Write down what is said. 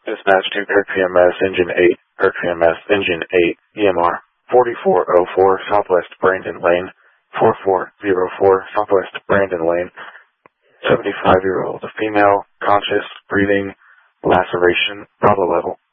Dispatch to Kirk PMS Engine 8, Kirk PMS Engine 8, EMR 4404 Southwest Brandon Lane, 4404 Southwest Brandon Lane. 75-year-old female, conscious, breathing, laceration, Bravo level.